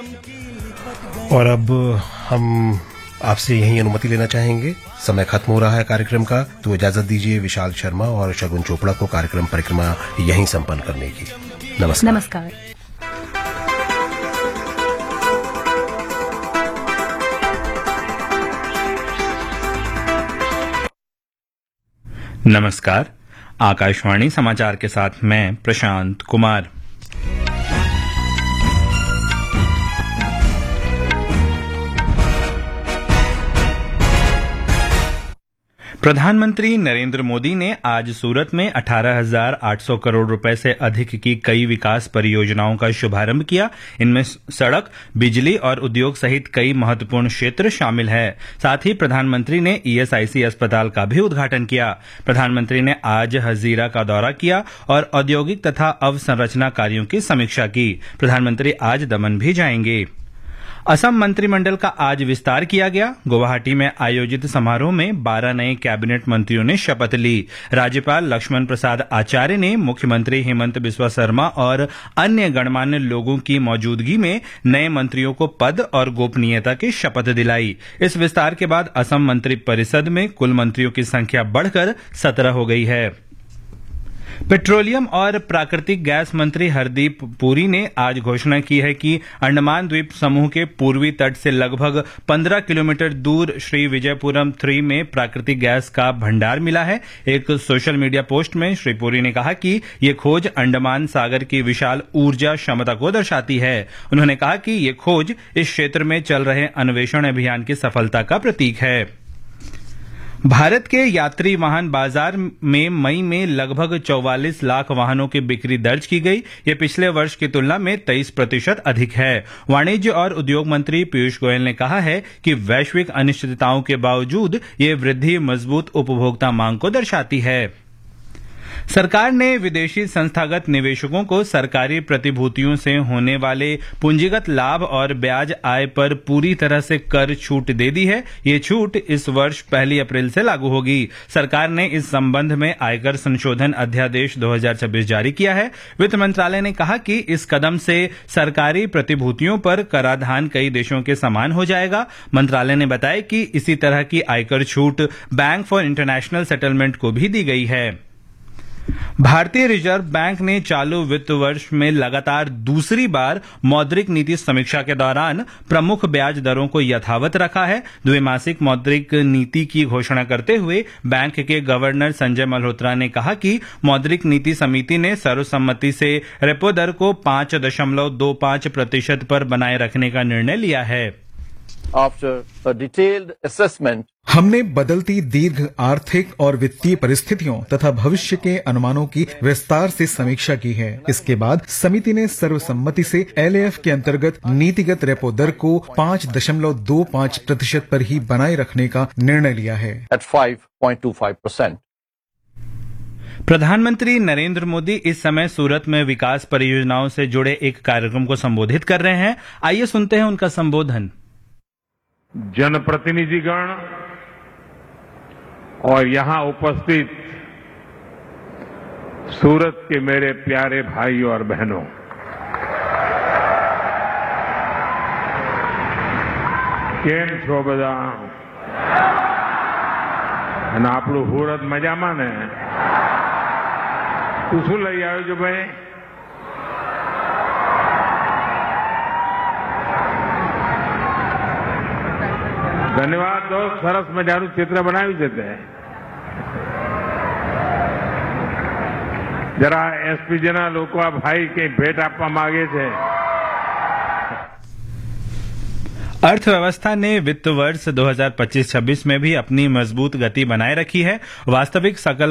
और अब हम आपसे यही अनुमति लेना चाहेंगे। समय खत्म हो रहा है कार्यक्रम का, तो इजाजत दीजिए विशाल शर्मा और शगुन चोपड़ा को कार्यक्रम परिक्रमा यहीं संपन्न करने की। नमस्कार। नमस्कार। नमस्कार। आकाशवाणी समाचार के साथ मैं प्रशांत कुमार। प्रधानमंत्री नरेंद्र मोदी ने आज सूरत में 18,800 करोड़ रुपए से अधिक की कई विकास परियोजनाओं का शुभारंभ किया। इनमें सड़क, बिजली और उद्योग सहित कई महत्वपूर्ण क्षेत्र शामिल हैं। साथ ही प्रधानमंत्री ने ईएसआईसी अस्पताल का भी उद्घाटन किया। प्रधानमंत्री ने आज हजीरा का दौरा किया और औद्योगिक तथा अवसंरचना कार्यों की समीक्षा की। प्रधानमंत्री आज दमन भी जाएंगे। असम मंत्रिमंडल का आज विस्तार किया गया। गुवाहाटी में आयोजित समारोह में 12 नए कैबिनेट मंत्रियों ने शपथ ली। राज्यपाल लक्ष्मण प्रसाद आचार्य ने मुख्यमंत्री हेमंत बिस्वा शर्मा और अन्य गणमान्य लोगों की मौजूदगी में नए मंत्रियों को पद और गोपनीयता की शपथ दिलाई। इस विस्तार के बाद असम मंत्रिपरिषद में कुल मंत्रियों की संख्या बढ़कर 17 हो गई है। पेट्रोलियम और प्राकृतिक गैस मंत्री हरदीप पुरी ने आज घोषणा की है कि अंडमान द्वीप समूह के पूर्वी तट से लगभग 15 किलोमीटर दूर श्री विजयपुरम 3 में प्राकृतिक गैस का भंडार मिला है। एक सोशल मीडिया पोस्ट में श्री पुरी ने कहा कि ये खोज अंडमान सागर की विशाल ऊर्जा क्षमता को दर्शाती है। उन्होंने कहा कि ये खोज इस क्षेत्र में चल रहे अन्वेषण अभियान की सफलता का प्रतीक है। भारत के यात्री वाहन बाजार में मई में लगभग 44 लाख वाहनों की बिक्री दर्ज की गई। ये पिछले वर्ष की तुलना में 23% अधिक है। वाणिज्य और उद्योग मंत्री पीयूष गोयल ने कहा है कि वैश्विक अनिश्चितताओं के बावजूद ये वृद्धि मजबूत उपभोक्ता मांग को दर्शाती है। सरकार ने विदेशी संस्थागत निवेशकों को सरकारी प्रतिभूतियों से होने वाले पूंजीगत लाभ और ब्याज आय पर पूरी तरह से कर छूट दे दी है। ये छूट इस वर्ष 1 अप्रैल से लागू होगी। सरकार ने इस संबंध में आयकर संशोधन अध्यादेश 2026 जारी किया है। वित्त मंत्रालय ने कहा कि इस कदम से सरकारी प्रतिभूतियों पर कराधान कई देशों के समान हो जाएगा। मंत्रालय ने बताया कि इसी तरह की आयकर छूट बैंक फॉर इंटरनेशनल सेटलमेंट को भी दी गई है। भारतीय रिजर्व बैंक ने चालू वित्त वर्ष में लगातार दूसरी बार मौद्रिक नीति समीक्षा के दौरान प्रमुख ब्याज दरों को यथावत रखा है। द्विमासिक मौद्रिक नीति की घोषणा करते हुए बैंक के गवर्नर संजय मल्होत्रा ने कहा कि मौद्रिक नीति समिति ने सर्वसम्मति से रेपो दर को 5.25% पर बनाए रखने का निर्णय लिया है। After a detailed assessment, हमने बदलती दीर्घ आर्थिक और वित्तीय परिस्थितियों तथा भविष्य के अनुमानों की विस्तार से समीक्षा की है। इसके बाद समिति ने सर्वसम्मति से एलएएफ के अंतर्गत नीतिगत रेपो दर को 5.25% पर ही बनाए रखने का निर्णय लिया है। at 5.25%. प्रधानमंत्री नरेंद्र मोदी इस समय सूरत में विकास परियोजनाओं से जुड़े एक कार्यक्रम को संबोधित कर रहे हैं। आइए सुनते हैं उनका संबोधन। जनप्रतिनिधिगण और यहां उपस्थित सूरत के मेरे प्यारे भाइयों और बहनों, કેમ છો બધા? અને આપણું સુરત મજામાં ને? તું શું લઈ આવ્યો છો ભાઈ? ધન્યવાદ દોસ્ત, સરસ મજાનું ચિત્ર બનાવ્યું છે તે. જરા એસપીજીના લોકો આ ભાઈ કઈ ભેટ આપવા માંગે છે. अर्थव्यवस्था ने वित्त वर्ष 2025-26 में भी अपनी मजबूत गति बनाए रखी है। वास्तविक सकल